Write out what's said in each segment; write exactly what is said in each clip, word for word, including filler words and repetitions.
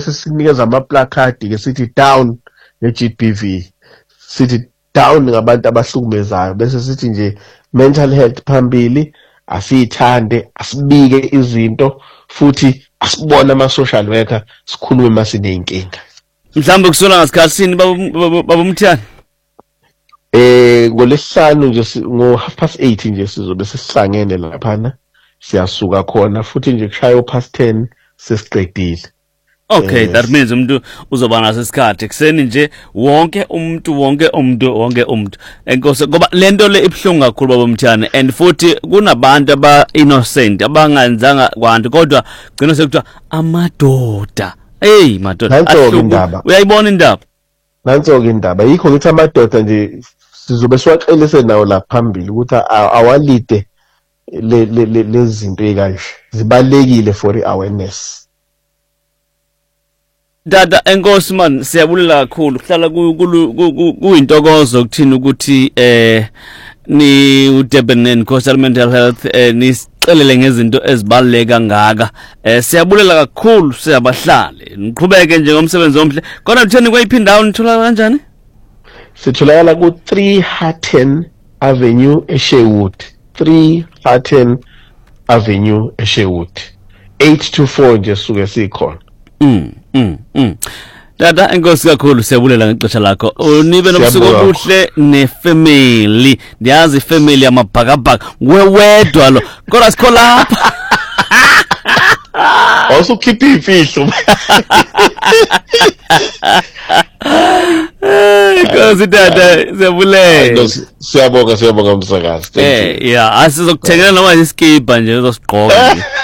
bese sinikeza amaplakadi ke sithi down ne-G B V, sithi down ngabantu abahlukumezayo, bese sithi nje mental health phambili, asiyithande, asibike izinto futhi asibone ama-social worker, sikhulume masiney'nkinga. Mhlawumbe kusola ngasikhathini baba Mthiyane? Eh ngolesihlanu nje ngo half past eight nje sizobe sesihlangene laphana, siyasuka khona futhi nje kushaya past ten sesiqedile. Okay, that means umuntu uzoba naso isikhathi ekseni nje wonke umuntu wonke umuntu wonke umuntu. Enkosi ngoba lento le ibhlungu kakhulu baba Mthiyane, and futhi kunabantu aba innocent abangenzanga kwanti kodwa gcina sekuthiwa amadoda. Hey madoda, indaba. Uyayibona indaba? Nanso ke indaba yikho ngithi amadoda nje sizobe siwaxelise nawo la phambili ukuthi awalide le lezinto ekanje zibalekile for i-awareness. Dada enkosi man, siyabulela kakhulu kuhlala kuyintokozo ukuthini ukuthi eh ni uDurban and Coastal Mental Health eh nisixelele ngezinto ezibaleka ngaka. Eh siyabulela kakhulu, siyabahlale niqhubeke nje ngomsebenzi omhle. Kodwa mtheni kwayiphinda down nithola kanjani? Sitholakala ku three Hatton Avenue eSherwood, three Hatton Avenue eSherwood, eight two four nje suke sikhona. Mm mm mm. Dada enkosi kakhulu, siyabulela ngexesha lakho. Unibe nobusuku obuhle nefamily. Ndiyazi ifamily yamabhakabhaka wewedwa lo. Kodwa sikho lapha. Also keep imfihlo. Enkosi dada, siyabulela. Siyabonga siyabonga msakazi. Eh yeah, asizokuthengela noma iskipa nje uzosiqoka nje.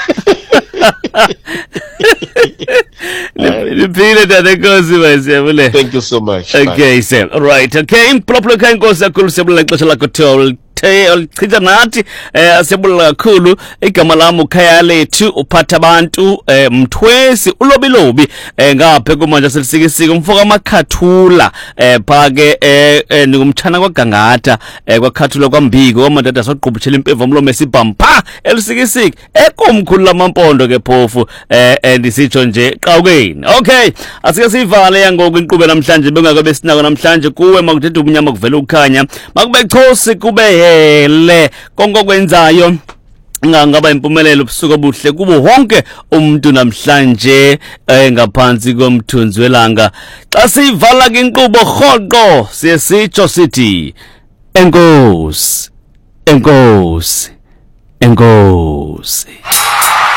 Thank you so much. Okay, sir. All right. Okay. Properly kind goes a cool sibling like like told tell nathi eh siyabulela kakhulu igama lami ukhaya lethu uphatha abantu eh Mthwesi ulobilobi eh ngaphe kumanje selisikisika umfoka amakhathula eh phake eh ngumthana kwaGangatha eh kwakhathula kwaMbiko kwaMandada soqhubutshela impemvu omlomo esibhampa elisikisika ekomkhulu lamampondo ke phofu eh ndisitsho nje qawukeni. Okay, asike sivale yangoku inqube namhlanje bengakabe sinako namhlanje kuwe makuthethe ubunyama kuvela ukukhanya makube chosi kube le konke kwenzayo ngangaba impumelelo ubusuku obuhle kubo wonke umuntu namhlanje ngaphansi komthunzi welanga. Xa sivala ke inqubo rhoqo siyesitsho sithi enkosi enkosi enkosi.